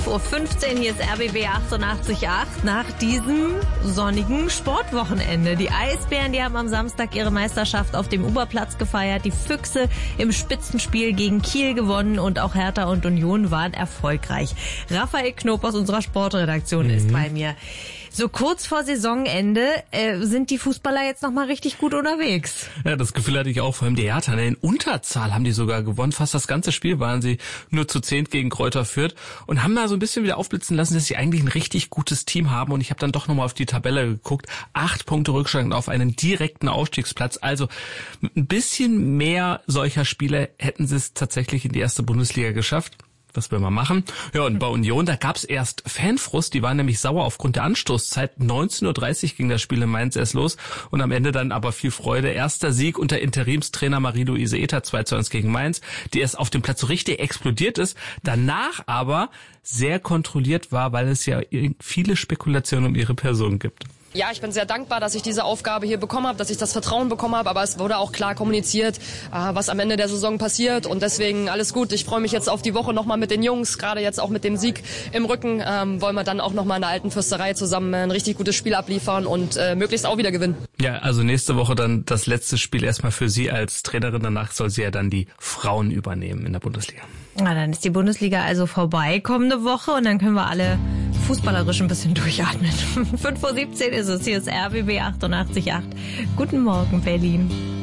5:15 Uhr, hier ist RBB 88.8 nach diesem sonnigen Sportwochenende. Die Eisbären, die haben am Samstag ihre Meisterschaft auf dem Uberplatz gefeiert. Die Füchse im Spitzenspiel gegen Kiel gewonnen und auch Hertha und Union waren erfolgreich. Raphael Knob aus unserer Sportredaktion ist bei mir. So kurz vor Saisonende sind die Fußballer jetzt nochmal richtig gut unterwegs. Ja, das Gefühl hatte ich auch, vor allem die Hertha. In Unterzahl haben die sogar gewonnen. Fast das ganze Spiel waren sie nur zu 10 gegen Kräuter Fürth und haben da so ein bisschen wieder aufblitzen lassen, dass sie eigentlich ein richtig gutes Team haben. Und ich habe dann doch nochmal auf die Tabelle geguckt. 8 Punkte Rückstand auf einen direkten Aufstiegsplatz. Also mit ein bisschen mehr solcher Spiele hätten sie es tatsächlich in die erste Bundesliga geschafft. Was will man machen? Ja, und bei Union, da gab's erst Fanfrust, die waren nämlich sauer aufgrund der Anstoßzeit. 19:30 Uhr ging das Spiel in Mainz erst los und am Ende dann aber viel Freude. Erster Sieg unter Interimstrainer Marie-Louise Ether, 2:1 gegen Mainz, die erst auf dem Platz so richtig explodiert ist, danach aber sehr kontrolliert war, weil es ja viele Spekulationen um ihre Person gibt. Ja, ich bin sehr dankbar, dass ich diese Aufgabe hier bekommen habe, dass ich das Vertrauen bekommen habe, aber es wurde auch klar kommuniziert, was am Ende der Saison passiert und deswegen alles gut. Ich freue mich jetzt auf die Woche nochmal mit den Jungs, gerade jetzt auch mit dem Sieg im Rücken, wollen wir dann auch nochmal in der alten Fürsterei zusammen ein richtig gutes Spiel abliefern und möglichst auch wieder gewinnen. Ja, also nächste Woche dann das letzte Spiel erstmal für Sie als Trainerin, danach soll sie ja dann die Frauen übernehmen in der Bundesliga. Na, dann ist die Bundesliga also vorbei kommende Woche und dann können wir alle fußballerisch ein bisschen durchatmen. 5:17 Uhr ist es, hier ist RBB 88.8. Guten Morgen, Berlin.